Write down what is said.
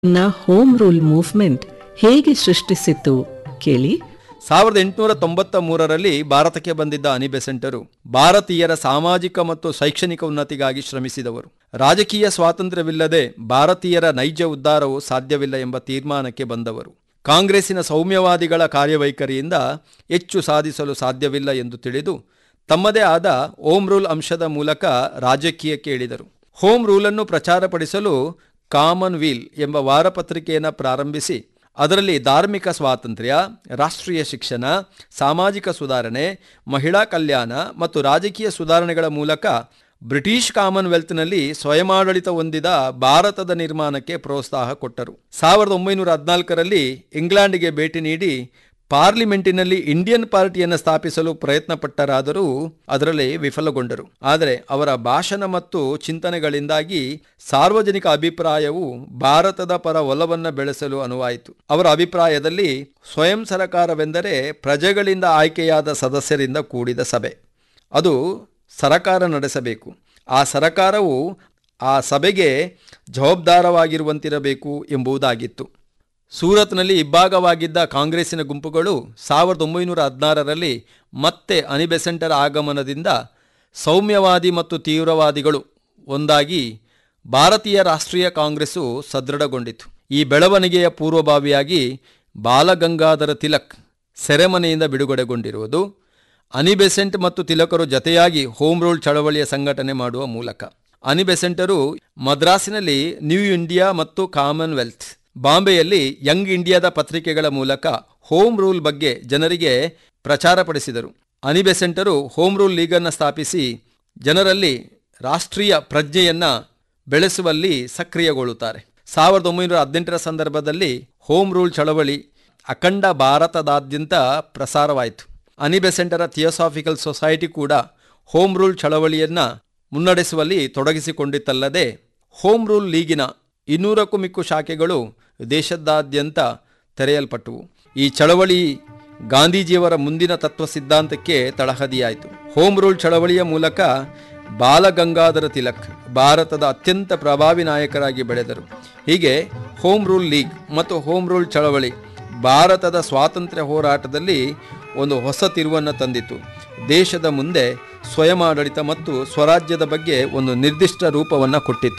Home rule movement ಹೇಗೆ ಸೃಷ್ಟಿಸಿತು ಕೇಳಿ. 1893ರಲ್ಲಿ ಭಾರತಕ್ಕೆ ಬಂದಿದ್ದ ಅನಿ ಬೆಸೆಂಟರು ಭಾರತೀಯರ ಸಾಮಾಜಿಕ ಮತ್ತು ಶೈಕ್ಷಣಿಕ ಉನ್ನತಿಗಾಗಿ ಶ್ರಮಿಸಿದವರು. ರಾಜಕೀಯ ಸ್ವಾತಂತ್ರ್ಯವಿಲ್ಲದೆ ಭಾರತೀಯರ ನೈಜ ಉದ್ಧಾರವು ಸಾಧ್ಯವಿಲ್ಲ ಎಂಬ ತೀರ್ಮಾನಕ್ಕೆ ಬಂದವರು. ಕಾಂಗ್ರೆಸ್ಸಿನ ಸೌಮ್ಯವಾದಿಗಳ ಕಾರ್ಯವೈಖರಿಯಿಂದ ಹೆಚ್ಚು ಸಾಧಿಸಲು ಸಾಧ್ಯವಿಲ್ಲ ಎಂದು ತಿಳಿದು ತಮ್ಮದೇ ಆದ ಹೋಮ್ ರೂಲ್ ಅಂಶದ ಮೂಲಕ ರಾಜಕೀಯಕ್ಕೆ ಇಳಿದರು. ಹೋಮ್ ರೂಲನ್ನು ಪ್ರಚಾರಪಡಿಸಲು ಕಾಮನ್ ವೀಲ್ ಎಂಬ ವಾರಪತ್ರಿಕೆಯನ್ನು ಪ್ರಾರಂಭಿಸಿ ಅದರಲ್ಲಿ ಧಾರ್ಮಿಕ ಸ್ವಾತಂತ್ರ್ಯ, ರಾಷ್ಟ್ರೀಯ ಶಿಕ್ಷಣ, ಸಾಮಾಜಿಕ ಸುಧಾರಣೆ, ಮಹಿಳಾ ಕಲ್ಯಾಣ ಮತ್ತು ರಾಜಕೀಯ ಸುಧಾರಣೆಗಳ ಮೂಲಕ ಬ್ರಿಟಿಷ್ ಕಾಮನ್ವೆಲ್ತ್ನಲ್ಲಿ ಸ್ವಯಮಾಡಳಿತ ಹೊಂದಿದ ಭಾರತದ ನಿರ್ಮಾಣಕ್ಕೆ ಪ್ರೋತ್ಸಾಹ ಕೊಟ್ಟರು. 1914ರಲ್ಲಿ ಇಂಗ್ಲೆಂಡ್ಗೆ ಭೇಟಿ ನೀಡಿ ಪಾರ್ಲಿಮೆಂಟಿನಲ್ಲಿ ಇಂಡಿಯನ್ ಪಾರ್ಟಿಯನ್ನು ಸ್ಥಾಪಿಸಲು ಪ್ರಯತ್ನಪಟ್ಟರಾದರೂ ಅದರಲ್ಲಿ ವಿಫಲಗೊಂಡರು. ಆದರೆ ಅವರ ಭಾಷಣ ಮತ್ತು ಚಿಂತನೆಗಳಿಂದಾಗಿ ಸಾರ್ವಜನಿಕ ಅಭಿಪ್ರಾಯವು ಭಾರತದ ಪರ ಒಲವನ್ನು ಬೆಳೆಸಲು ಅನುವಾಯಿತು. ಅವರ ಅಭಿಪ್ರಾಯದಲ್ಲಿ ಸ್ವಯಂ ಸರಕಾರವೆಂದರೆ ಪ್ರಜೆಗಳಿಂದ ಆಯ್ಕೆಯಾದ ಸದಸ್ಯರಿಂದ ಕೂಡಿದ ಸಭೆ. ಅದು ಸರಕಾರ ನಡೆಸಬೇಕು. ಆ ಸರಕಾರವು ಆ ಸಭೆಗೆ ಜವಾಬ್ದಾರವಾಗಿರುವಂತಿರಬೇಕು ಎಂಬುದಾಗಿತ್ತು. ಸೂರತ್ನಲ್ಲಿ ಇಬ್ಬಾಗವಾಗಿದ್ದ ಕಾಂಗ್ರೆಸ್ಸಿನ ಗುಂಪುಗಳು 1916ರಲ್ಲಿ ಮತ್ತೆ ಅನಿ ಬೆಸೆಂಟರ ಆಗಮನದಿಂದ ಸೌಮ್ಯವಾದಿ ಮತ್ತು ತೀವ್ರವಾದಿಗಳು ಒಂದಾಗಿ ಭಾರತೀಯ ರಾಷ್ಟ್ರೀಯ ಕಾಂಗ್ರೆಸ್ಸು ಸದೃಢಗೊಂಡಿತು. ಈ ಬೆಳವಣಿಗೆಯ ಪೂರ್ವಭಾವಿಯಾಗಿ ಬಾಲಗಂಗಾಧರ ತಿಲಕ್ ಸೆರೆಮನೆಯಿಂದ ಬಿಡುಗಡೆಗೊಂಡಿರುವುದು, ಅನಿ ಬೆಸೆಂಟ್ ಮತ್ತು ತಿಲಕರು ಜತೆಯಾಗಿ ಹೋಮ್ ರೂಲ್ ಚಳವಳಿಯ ಸಂಘಟನೆ ಮಾಡುವ ಮೂಲಕ. ಅನಿ ಬೆಸೆಂಟರು ಮದ್ರಾಸಿನಲ್ಲಿ ನ್ಯೂ ಇಂಡಿಯಾ ಮತ್ತು ಕಾಮನ್ವೆಲ್ತ್, ಬಾಂಬೆಯಲ್ಲಿ ಯಂಗ್ ಇಂಡಿಯಾದ ಪತ್ರಿಕೆಗಳ ಮೂಲಕ ಹೋಮ್ ರೂಲ್ ಬಗ್ಗೆ ಜನರಿಗೆ ಪ್ರಚಾರಪಡಿಸಿದರು. ಅನಿ ಬೆಸೆಂಟರು ಹೋಮ್ ರೂಲ್ ಲೀಗನ್ನು ಸ್ಥಾಪಿಸಿ ಜನರಲ್ಲಿ ರಾಷ್ಟ್ರೀಯ ಪ್ರಜ್ಞೆಯನ್ನು ಬೆಳೆಸುವಲ್ಲಿ ಸಕ್ರಿಯಗೊಳ್ಳುತ್ತಾರೆ. 1918ರ ಸಂದರ್ಭದಲ್ಲಿ ಹೋಮ್ ರೂಲ್ ಚಳವಳಿ ಅಖಂಡ ಭಾರತದಾದ್ಯಂತ ಪ್ರಸಾರವಾಯಿತು. ಅನಿ ಬೆಸೆಂಟರ ಥಿಯೋಸಾಫಿಕಲ್ ಸೊಸೈಟಿ ಕೂಡ ಹೋಮ್ ರೂಲ್ ಚಳವಳಿಯನ್ನು ಮುನ್ನಡೆಸುವಲ್ಲಿ ತೊಡಗಿಸಿಕೊಂಡಿತ್ತಲ್ಲದೆ ಹೋಮ್ ರೂಲ್ ಲೀಗಿನ 200ಕ್ಕೂ ಮಿಕ್ಕು ಶಾಖೆಗಳು ದೇಶದಾದ್ಯಂತ ತೆರೆಯಲ್ಪಟ್ಟವು. ಈ ಚಳವಳಿ ಗಾಂಧೀಜಿಯವರ ಮುಂದಿನ ತತ್ವ ಸಿದ್ಧಾಂತಕ್ಕೆ ತಳಹದಿಯಾಯಿತು. ಹೋಮ್ ರೂಲ್ ಚಳವಳಿಯ ಮೂಲಕ ಬಾಲಗಂಗಾಧರ ತಿಲಕ್ ಭಾರತದ ಅತ್ಯಂತ ಪ್ರಭಾವಿ ನಾಯಕರಾಗಿ ಬೆಳೆದರು. ಹೀಗೆ ಹೋಮ್ ರೂಲ್ ಲೀಗ್ ಮತ್ತು ಹೋಮ್ ರೂಲ್ ಚಳವಳಿ ಭಾರತದ ಸ್ವಾತಂತ್ರ್ಯ ಹೋರಾಟದಲ್ಲಿ ಒಂದು ಹೊಸ ತಿರುವನ್ನು ತಂದಿತು. ದೇಶದ ಮುಂದೆ ಸ್ವಯಮಾಡಳಿತ ಮತ್ತು ಸ್ವರಾಜ್ಯದ ಬಗ್ಗೆ ಒಂದು ನಿರ್ದಿಷ್ಟ ರೂಪವನ್ನು ಕೊಟ್ಟಿತು.